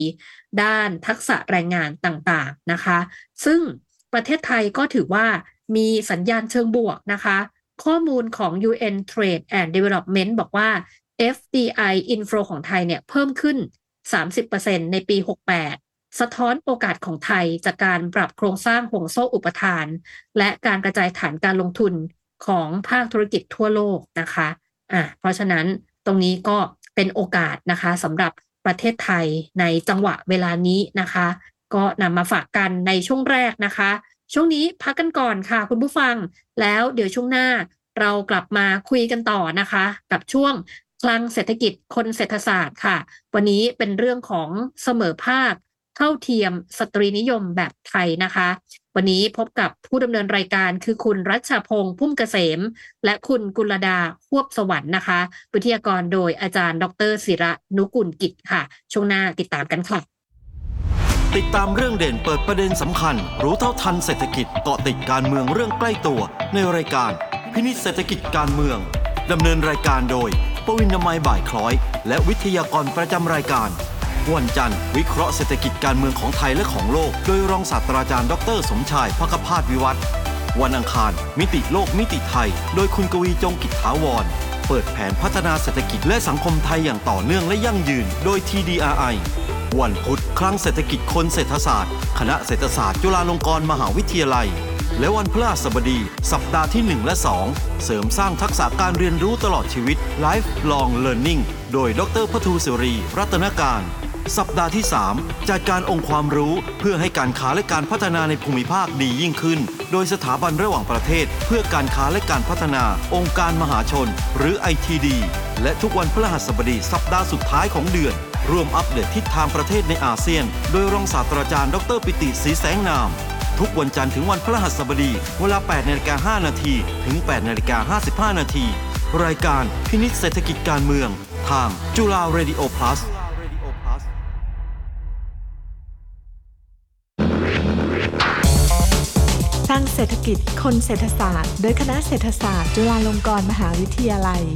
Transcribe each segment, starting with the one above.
ด้านทักษะแรงงานต่างๆนะคะซึ่งประเทศไทยก็ถือว่ามีสัญญาณเชิงบวกนะคะข้อมูลของ UN Trade and Development บอกว่า FDI inflow ของไทยเนี่ยเพิ่มขึ้น 30% ในปี 68สะท้อนโอกาสของไทยจากการปรับโครงสร้างห่วงโซ่อุปทานและการกระจายฐานการลงทุนของภาคธุรกิจทั่วโลกนะคะเพราะฉะนั้นตรงนี้ก็เป็นโอกาสนะคะสำหรับประเทศไทยในจังหวะเวลานี้นะคะก็นำมาฝากกันในช่วงแรกนะคะช่วงนี้พักกันก่อนค่ะคุณผู้ฟังแล้วเดี๋ยวช่วงหน้าเรากลับมาคุยกันต่อนะคะกับช่วงคลังเศรษฐกิจคนเศรษฐศาสตร์ค่ะวันนี้เป็นเรื่องของเสมอภาคเท่าเทียมสตรีนิยมแบบไทยนะคะวันนี้พบกับผู้ดำเนินรายการคือคุณรัชพงษ์พุ่มเกษมและคุณกุลดาควบสวรรค์นะคะวิทยากรโดยอาจารย์ดรศิระนุกุลกิจค่ะช่วงหน้าติดตามกันค่ะติดตามเรื่องเด่นเปิดประเด็นสำคัญรู้เท่าทันเศรษฐกิจเกาะติดการเมืองเรื่องใกล้ตัวในรายการพินิจเศรษฐกิจการเมืองดำเนินรายการโดยปวินามัยบ่ายคล้อยและวิทยากรประจำรายการวันจันทร์วิเคราะห์เศรษฐกิจการเมืองของไทยและของโลกโดยรองศาสตราจารย์ดรสมชายภคพาสวิวัฒน์วันอังคารมิติโลกมิติไทยโดยคุณกวีจงกิจถาวรเปิดแผนพัฒนาเศรษฐกิจและสังคมไทยอย่างต่อเนื่องและยั่งยืนโดย TDRI วันพุธคลังเศรษฐกิจคนเศรษฐศาสตร์คณะเศรษฐศาสตร์จุฬาลงกรณ์มหาวิทยาลัยและวันพฤหัสบดีสัปดาห์ที่1และ2เสริมสร้างทักษะการเรียนรู้ตลอดชีวิต Lifelong Learning โดยดร.พทูศิรีรัตนการสัปดาห์ที่3จัดการองค์ความรู้เพื่อให้การค้าและการพัฒนาในภูมิภาคดียิ่งขึ้นโดยสถาบันระหว่างประเทศเพื่อการค้าและการพัฒนาองค์การมหาชนหรือ ITD และทุกวันพฤหัสบดีสัปดาห์สุดท้ายของเดือนร่วมอัปเดตทิศทางประเทศในอาเซียนโดยรองศาสตราจารย์ดร.ปิติศรีแสงนามทุกวันจันทร์ถึงวันพฤหัสบดีเวลา 8:05 น.ถึง 8:55 น.รายการพินิจเศรษฐกิจการเมืองทางจุฬาเรดิโอพลัสสร้างเศรษฐกิจคนเศรษฐศาสตร์โดยคณะเศรษฐศาสตร์จุฬาลงกรณ์มหาวิทยาลัย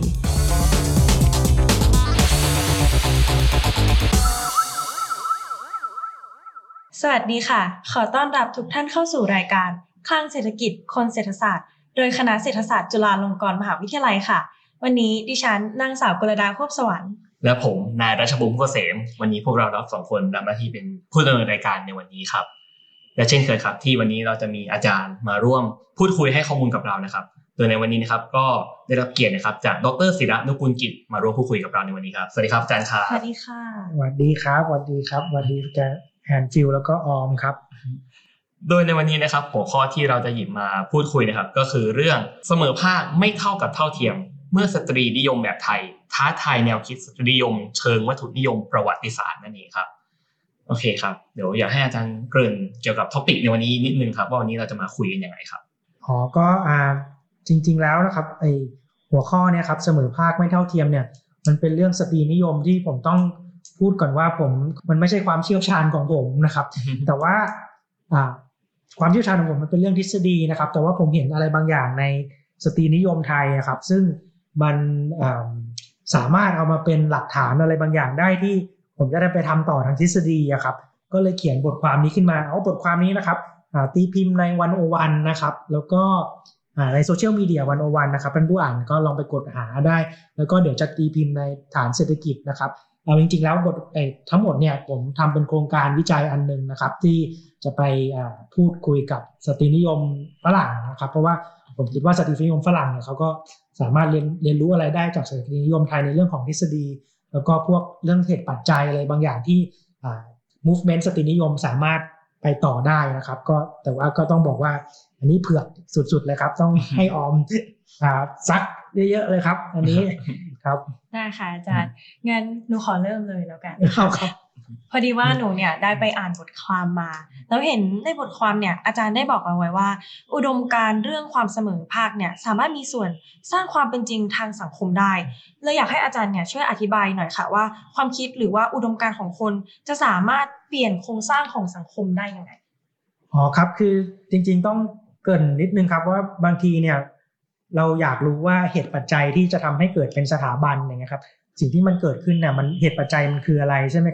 สวัสดีค่ะขอต้อนรับทุกท่านเข้าสู่รายการคลังเศรษฐกิจคนเศรษฐศาสตร์โดยคณะเศรษฐศาสตร์จุฬาลงกรณ์มหาวิทยาลัยค่ะวันนี้ดิฉันนางสาวกุลดาควบสวรรค์และผมนายรัชบุญเกษมวันนี้พวกเราทั้งสองคนรับหน้าที่เป็นผู้ดำเนินรายการในวันนี้ครับและเช่นเคยครับที่วันนี้เราจะมีอาจารย์มาร่วมพูดคุยให้ข้อมูลกับเรานะครับโดยในวันนี้นะครับก็ได้รับเกียรตินะครับจากดร.ศิระนุกุลกิจมาร่วมพูดคุยกับเราในวันนี้ครับสวัสดีครับอาจารย์ครับสวัสดีค่ะสวัสดีครับสวัสดีครับสวัสดีแกแอนฟิลแล้วก็ออมครับโดยในวันนี้นะครับหัวข้อที่เราจะหยิบมาพูดคุยนะครับก็คือเรื่องเสมอภาคไม่เท่ากับเท่าเทียมเมื่อสตรีนิยมแบบไทยท้าทายแนวคิดสตรีนิยมเชิงวัตถุนิยมประวัติศาสตร์นั่นเองครับโอเคครับเดี๋ยวอยากให้อาจารย์เกริ่นเกี่ยวกับท็อปิกในวันนี้นิดนึงครับว่าวันนี้เราจะมาคุยกันยังไงครับก็จริงๆแล้วนะครับไอหัวข้อเนี่ยครับเสมอภาคไม่เท่าเทียมเนี่ยมันเป็นเรื่องสตรีนิยมที่ผมต้องพูดก่อนว่ามันไม่ใช่ความเชี่ยวชาญของผมนะครับ แต่ว่าความเชี่ยวชาญของผมมันเป็นเรื่องทฤษฎีนะครับแต่ว่าผมเห็นอะไรบางอย่างในสตรีนิยมไทยครับซึ่งมันสามารถเอามาเป็นหลักฐานอะไรบางอย่างได้ที่ผมจะได้ไปทำต่อทางทฤษฎีครับก็เลยเขียนบทความนี้ขึ้นมาบทความนี้นะครับตีพิมพ์ใน101นะครับแล้วก็ในโซเชียลมีเดีย101นะครับท่านผู้อ่านก็ลองไปกดหาได้แล้วก็เดี๋ยวจะตีพิมพ์ในฐานเศรษฐกิจนะครับจริงๆแล้วทั้งหมดเนี่ยผมทำเป็นโครงการวิจัยอันนึงนะครับที่จะไปพูดคุยกับสตรีนิยมฝรั่งนะครับเพราะว่าผมคิดว่าสตรีนิยมฝรั่งเนี่ยเขาก็สามารถเรียนรู้อะไรได้จากสตรีนิยมไทยในเรื่องของทฤษฎีแล้วก็พวกเรื่องเหตุปัจจัยอะไรบางอย่างที่movement สตรีนิยมสามารถไปต่อได้นะครับก็แต่ว่าก็ต้องบอกว่าอันนี้เผือกสุดๆเลยครับต้องให้ออมซักเยอะๆเลยครับอันนี้ครับได้ค่ะอาจารย์งั้นหนูขอเริ่มเลยแล้วกันครับพอดีว่าหนูเนี่ยได้ไปอ่านบทความมาแล้วเห็นในบทความเนี่ยอาจารย์ได้บอกเอาไว้ว่าอุดมการณ์เรื่องความเสมอภาคเนี่ยสามารถมีส่วนสร้างความเป็นจริงทางสังคมได้เลยอยากให้อาจารย์เนี่ยช่วยอธิบายหน่อยค่ะว่าความคิดหรือว่าอุดมการณ์ของคนจะสามารถเปลี่ยนโครงสร้างของสังคมได้ยังไงครับคือจริงๆต้องเกริ่นนิดนึงครับว่าบางทีเนี่ยเราอยากรู้ว่าเหตุปัจจัยที่จะทำให้เกิดเป็นสถาบันอย่างเงี้ยครับสิ่งที่มันเกิดขึ้นเนี่ยมันเหตุปัจจัยมันคืออะไรใช่ไหมครับ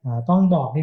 ต้องบอก